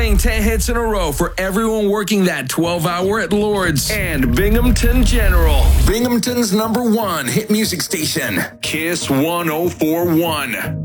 playing 10 hits in a row for everyone working that 12-hour at Lord's and Binghamton General. Binghamton's #1 hit music station. Kiss 1041.